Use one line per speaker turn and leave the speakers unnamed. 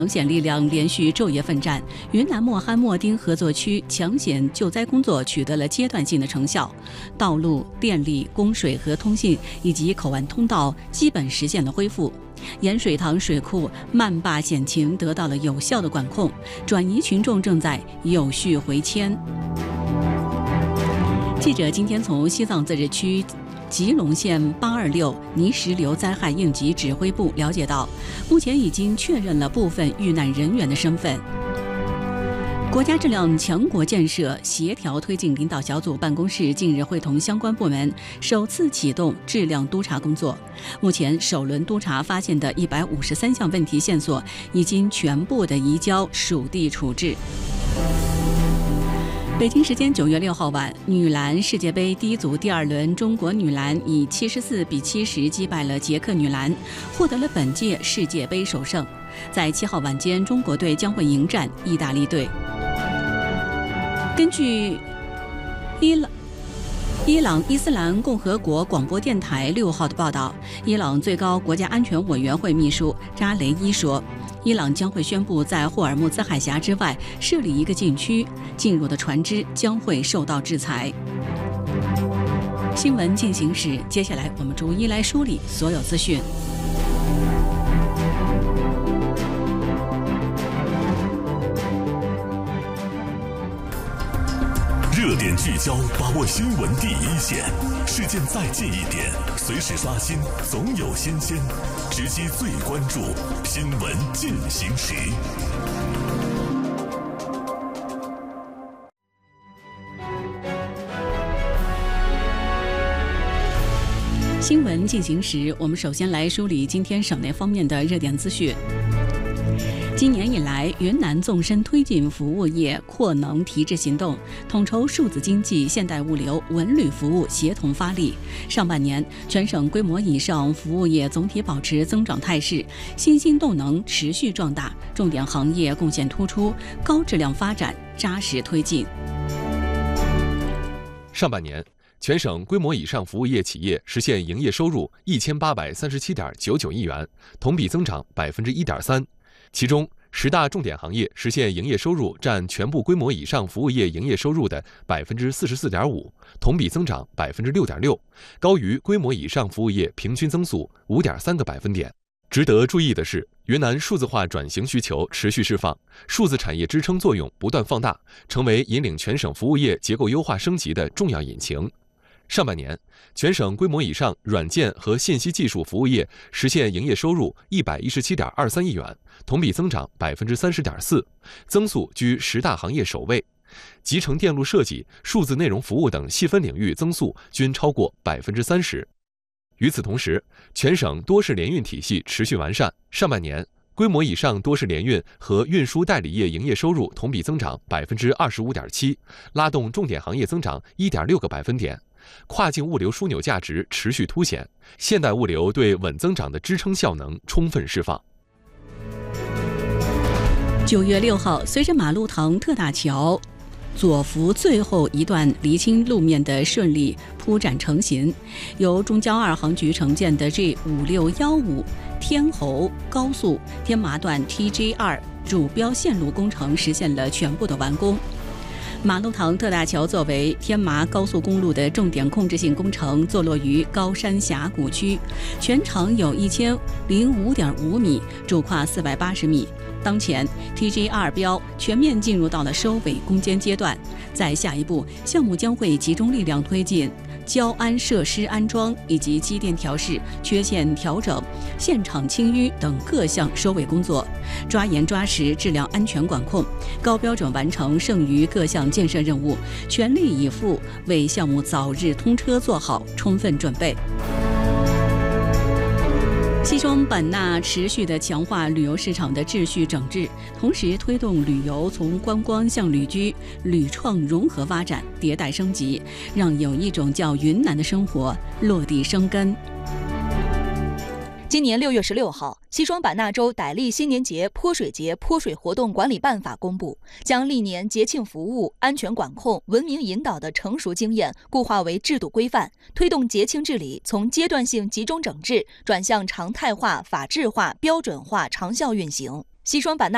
险力量连续昼夜奋战，云南莫罕默丁合作区抢险救灾工作取得了阶段性的成效，道路、电力、供水和通信以及口岸通道基本实现了恢复。盐水塘水库漫坝险情得到了有效的管控，转移群众正在有序回迁。记者今天从西藏自治区吉隆县826泥石流灾害应急指挥部了解到，目前已经确认了部分遇难人员的身份。国家质量强国建设协调推进领导小组办公室近日会同相关部门首次启动质量督查工作。目前首轮督查发现的153项问题线索已经全部的移交属地处置。北京时间9月6号晚，女篮世界杯第一组第二轮，中国女篮以74比70击败了捷克女篮，获得了本届世界杯首胜。在7号晚间，中国队将会迎战意大利队。根据伊朗伊斯兰共和国广播电台6号的报道，伊朗最高国家安全委员会秘书扎雷伊说，伊朗将会宣布在霍尔木兹海峡之外设立一个禁区，进入的船只将会受到制裁。新闻进行时，接下来我们逐一来梳理所有资讯。
热点聚焦，把握新闻第一线，事件再近一点，随时刷新，总有新鲜，直击最关注，新闻进行时。
新闻进行时，我们首先来梳理今天省内方面的热点资讯。今年以来，云南纵深推进服务业扩能提质行动，统筹数字经济、现代物流、文旅服务协同发力。上半年，全省规模以上服务业总体保持增长态势，新兴动能持续壮大，重点行业贡献突出，高质量发展扎实推进。
上半年，全省规模以上服务业企业实现营业收入1837.99亿元，同比增长1.3%。其中，10大重点行业实现营业收入占全部规模以上服务业营业收入的44.5%，同比增长6.6%，高于规模以上服务业平均增速5.3个百分点。值得注意的是，云南数字化转型需求持续释放，数字产业支撑作用不断放大，成为引领全省服务业结构优化升级的重要引擎。上半年，全省规模以上软件和信息技术服务业实现营业收入117.23亿元，同比增长30.4%，增速居10大行业首位。集成电路设计、数字内容服务等细分领域增速均超过30%。与此同时，全省多式联运体系持续完善。上半年，规模以上多式联运和运输代理业营业收入同比增长25.7%，拉动重点行业增长1.6个百分点。跨境物流枢纽价值持续凸显，现代物流对稳增长的支撑效能充分释放。
9月6号，随着马路塘特大桥左幅最后一段厘清路面的顺利铺展成型，由中交2航局承建的 G5615天侯高速天麻段 TJ2 主标线路工程实现了全部的完工。马路塘特大桥作为天麻高速公路的重点控制性工程，坐落于高山峡谷区，全长有1005.5米，主跨480米。当前 TJ2 标全面进入到了收尾攻坚阶段，在下一步，项目将会集中力量推进交安设施安装以及机电调试、缺陷调整、现场清淤等各项收尾工作，抓严抓实质量安全管控，高标准完成剩余各项建设任务，全力以赴为项目早日通车做好充分准备。西双版纳持续地强化旅游市场的秩序整治，同时推动旅游从观光向旅居、旅创融合发展、迭代升级，让有一种叫云南的生活落地生根。
今年6月16号，西双版纳州傣历新年节泼水节泼水活动管理办法公布，将历年节庆服务、安全管控、文明引导的成熟经验固化为制度规范，推动节庆治理从阶段性集中整治转向常态化、法治化、标准化、长效运行。西双版纳